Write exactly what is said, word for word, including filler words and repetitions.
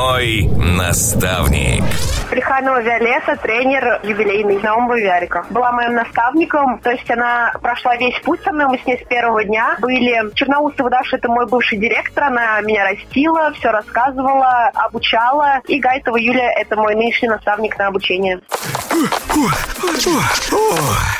Мой наставник. Плеханова Виолетта, тренер юбилейный нового Виарика. Была моим наставником, то есть она прошла весь путь со мной, мы с ней с первого дня были. Черноусова Даша — это мой бывший директор, она меня растила, все рассказывала, обучала. И Гайтова Юлия — это мой нынешний наставник на обучение.